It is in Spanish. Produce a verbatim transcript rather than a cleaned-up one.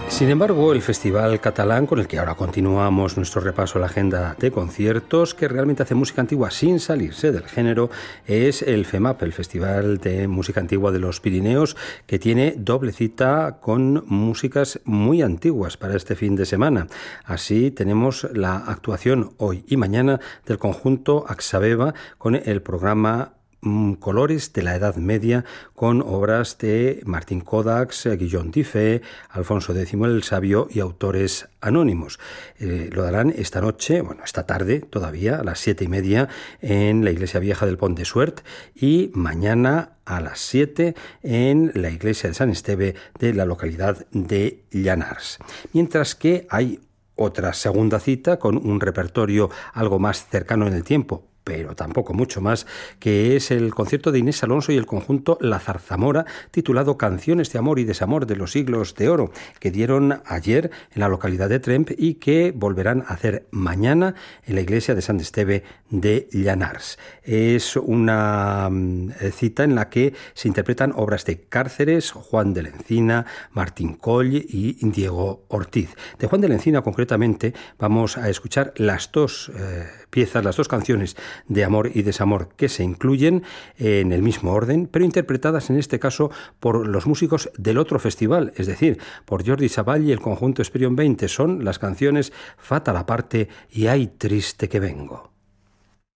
Sin embargo, el Festival Catalán, con el que ahora continuamos nuestro repaso a la agenda de conciertos, que realmente hace música antigua sin salirse del género, es el FEMAP, el Festival de Música Antigua de los Pirineos, que tiene doble cita con músicas muy antiguas para este fin de semana. Así tenemos la actuación hoy y mañana del conjunto Axabeba con el programa Colores de la Edad Media, con obras de Martín Codax, Guillaume Dufay, Alfonso X el Sabio y autores anónimos. Eh, lo darán esta noche, bueno, esta tarde todavía, a las siete y media, en la Iglesia Vieja del Pont de Suert, y mañana a las siete en la Iglesia de San Esteve de la localidad de Llanars. Mientras que hay otra segunda cita con un repertorio algo más cercano en el tiempo, pero tampoco mucho más, que es el concierto de Inés Alonso y el conjunto La Zarzamora, titulado Canciones de Amor y Desamor de los Siglos de Oro, que dieron ayer en la localidad de Tremp y que volverán a hacer mañana en la iglesia de Sant Esteve de Llanars. Es una cita en la que se interpretan obras de Cárceres, Juan de la Encina, Martín Coll y Diego Ortiz. De Juan de la Encina, concretamente, vamos a escuchar las dos eh, piezas, las dos canciones de amor y desamor que se incluyen en el mismo orden, pero interpretadas en este caso por los músicos del otro festival, es decir, por Jordi Savall y el conjunto Esperion veinte. Son las canciones Fatal Aparte y Ay triste que vengo.